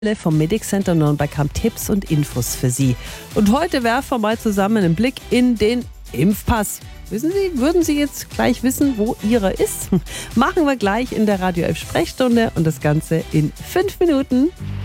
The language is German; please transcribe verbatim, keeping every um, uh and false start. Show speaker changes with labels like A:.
A: Vom Medic Center Nürnberg haben Tipps und Infos für Sie. Und heute werfen wir mal zusammen einen Blick in den Impfpass. Wissen Sie, würden Sie jetzt gleich wissen, wo Ihrer ist? Machen wir gleich in der Radio elf Sprechstunde und das Ganze in fünf Minuten.